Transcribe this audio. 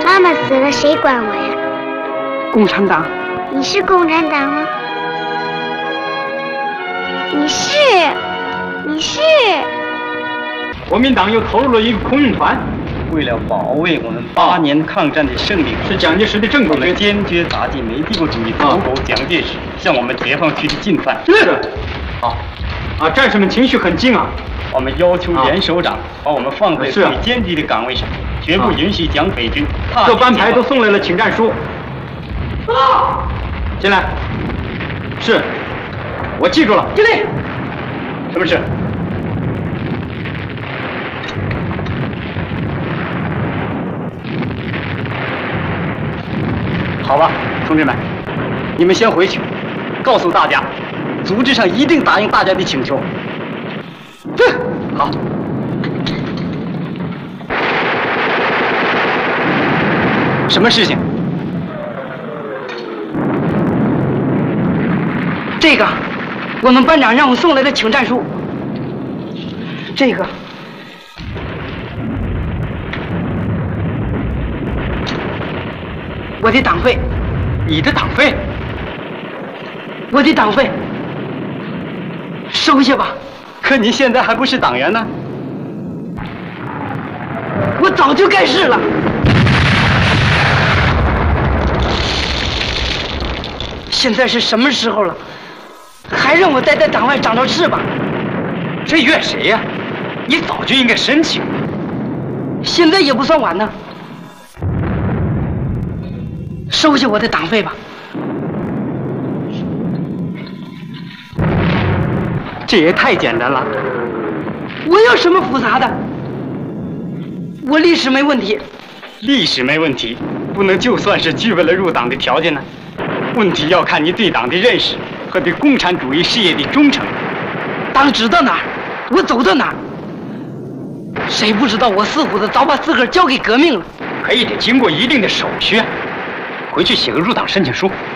妈妈死了，谁管我呀？ 共产党。 你是共产党吗？你是。 国民党又投入了一个空运团， 为了保卫我们8年抗战的胜利， 是蒋介石的正统人， 坚决打击美帝国主义走狗蒋介石向我们解放区的进犯。 是。好。战士们情绪很激昂。 我们要求严首长把我们放在最艰巨的岗位上，绝不允许蒋匪军。 各班排都送来了请战书。进来。是。我记住了。 经理。 什么事？好吧，同志们，你们先回去，告诉大家，组织上一定答应大家的请求。好。什么事情？ 这个，我们班长让我送来的请战书。这个。我的党费。 你的党费？ 我的党费。收下吧。 可你现在还不是党员呢。 我早就该是了。现在是什么时候了？还让我待在党外长着翅膀？ 这怨谁呀？你早就应该申请。 现在也不算晚呢。收下我的党费吧。 这也太简单了。 我有什么复杂的？我历史没问题。 历史没问题，不能就算是具备了入党的条件呢。问题要看你对党的认识和对共产主义事业的忠诚。 党指到哪儿，我走到哪儿。谁不知道我四虎子早把自个儿交给革命了？ 可以得经过一定的手续啊。回去写个入党申请书。